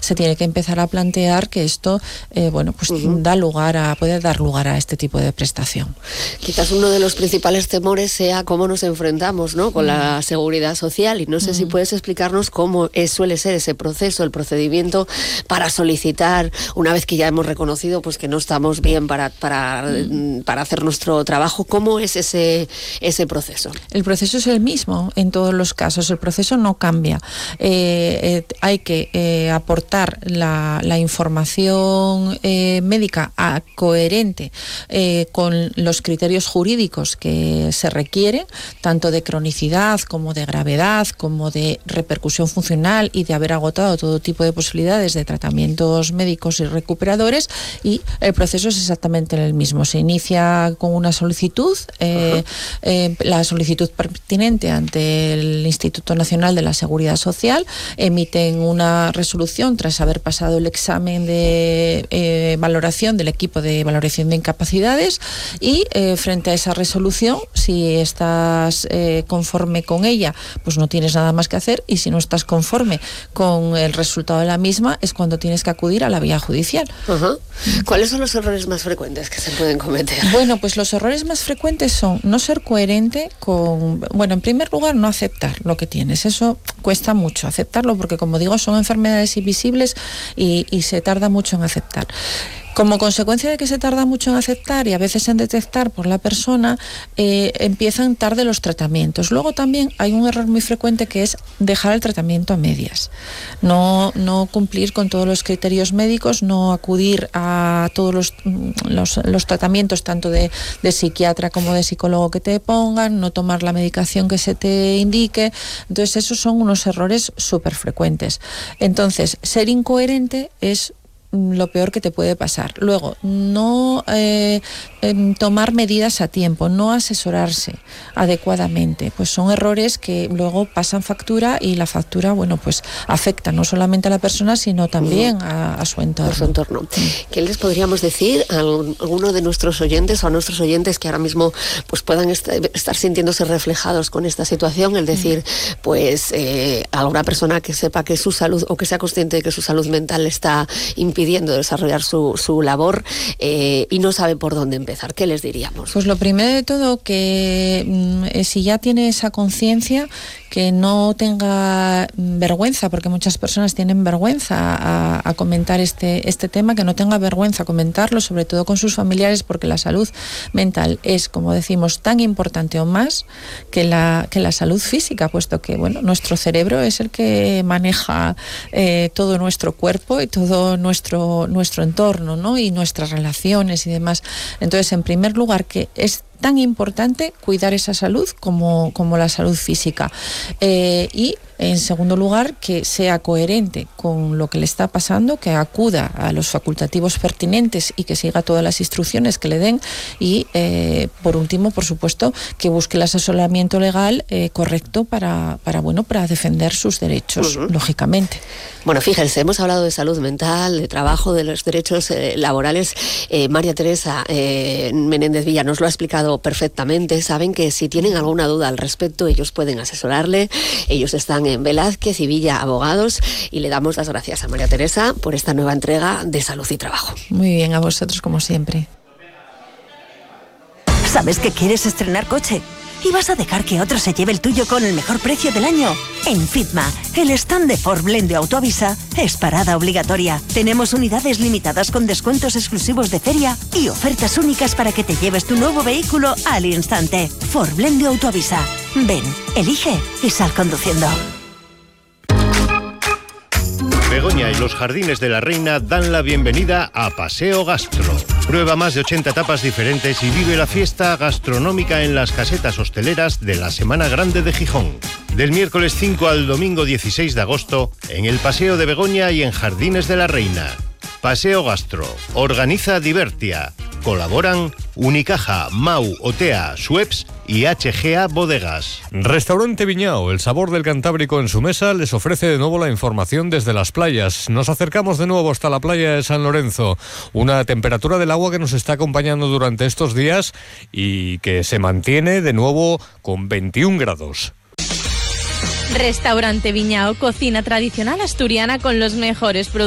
se tiene que empezar a plantear que esto puede dar lugar a este tipo de prestación. Quizás uno de los principales temores sea cómo nos enfrentamos, ¿no?, con la seguridad social, y no sé si puedes explicarnos cómo suele ser ese proceso, el procedimiento para solicitar, una vez que ya hemos reconocido pues que no estamos bien para hacer nuestro trabajo. ¿Cómo es ese proceso? El proceso es el mismo en todos los casos, el proceso no cambia. Hay que aportar la información médica coherente con los criterios jurídicos que se requieren, tanto de cronicidad como de gravedad, como de repercusión funcional y de haber agotado todo tipo de posibilidades de tratamientos médicos y recuperadores, y el proceso es exactamente el mismo. Se inicia con una solicitud, la solicitud pertinente ante el Instituto Nacional de la Seguridad Social, emiten una resolución tras haber pasado el examen de valoración del equipo de valoración de incapacidades, y frente a esa resolución, si estás conforme con ella, pues no tienes nada más que hacer, y si no estás conforme con el resultado de la misma, es cuando tienes que acudir a la vía judicial. ¿Cuáles son los errores más frecuentes que se pueden cometer? Bueno, pues los errores más frecuentes son no ser coherente con... Bueno, en primer lugar, no aceptar lo que tienes. Eso cuesta mucho aceptarlo porque, como digo, son enfermedades invisibles y se tarda mucho en aceptar. Como consecuencia de que se tarda mucho en aceptar y a veces en detectar por la persona, empiezan tarde los tratamientos. Luego también hay un error muy frecuente que es dejar el tratamiento a medias. No cumplir con todos los criterios médicos, no acudir a todos los tratamientos, tanto de psiquiatra como de psicólogo que te pongan, no tomar la medicación que se te indique. Entonces, esos son unos errores súper frecuentes. Entonces, ser incoherente es lo peor que te puede pasar. Luego, no tomar medidas a tiempo, no asesorarse adecuadamente, pues son errores que luego pasan factura, y la factura, pues afecta no solamente a la persona, sino también a su entorno. ¿Qué les podríamos decir a alguno de nuestros oyentes o a nuestros oyentes que ahora mismo pues puedan estar sintiéndose reflejados con esta situación? Es decir, pues a alguna persona que sepa que su salud, o que sea consciente de que su salud mental está impidiendo desarrollar su labor y no sabe por dónde empezar. ¿Qué les diríamos? Pues lo primero de todo, que si ya tiene esa conciencia, que no tenga vergüenza, porque muchas personas tienen vergüenza a comentar este tema, que no tenga vergüenza a comentarlo, sobre todo con sus familiares, porque la salud mental es, como decimos, tan importante o más que la salud física, puesto que nuestro cerebro es el que maneja todo nuestro cuerpo y todo nuestro entorno, ¿no?, y nuestras relaciones y demás. Entonces, en primer lugar, que es tan importante cuidar esa salud como la salud física, y en segundo lugar, que sea coherente con lo que le está pasando, que acuda a los facultativos pertinentes y que siga todas las instrucciones que le den, y por último, por supuesto, que busque el asesoramiento legal correcto para defender sus derechos, lógicamente. Bueno, fíjense, hemos hablado de salud mental, de trabajo, de los derechos laborales. María Teresa Menéndez Villa nos lo ha explicado perfectamente. Saben que si tienen alguna duda al respecto, ellos pueden asesorarle. Ellos están en Velázquez y Villa Abogados, y le damos las gracias a María Teresa por esta nueva entrega de Salud y Trabajo. Muy bien, a vosotros como siempre. ¿Sabes que quieres estrenar coche y vas a dejar que otro se lleve el tuyo con el mejor precio del año? En Fitma, el stand de Ford Blend de Autoavisa es parada obligatoria. Tenemos unidades limitadas con descuentos exclusivos de feria y ofertas únicas para que te lleves tu nuevo vehículo al instante. Ford Blend de Autoavisa. Ven, elige y sal conduciendo. Begoña y los Jardines de la Reina dan la bienvenida a Paseo Gastro. Prueba más de 80 tapas diferentes y vive la fiesta gastronómica en las casetas hosteleras de la Semana Grande de Gijón. Del miércoles 5 al domingo 16 de agosto, en el Paseo de Begoña y en Jardines de la Reina. Paseo Gastro. Organiza Divertia. Colaboran Unicaja, Mau, Otea, Schweppes y HGA Bodegas. Restaurante Viñao, el sabor del Cantábrico en su mesa, les ofrece de nuevo la información desde las playas. Nos acercamos de nuevo hasta la playa de San Lorenzo. Una temperatura del agua que nos está acompañando durante estos días y que se mantiene de nuevo con 21 grados. Restaurante Viñao, cocina tradicional asturiana con los mejores productos.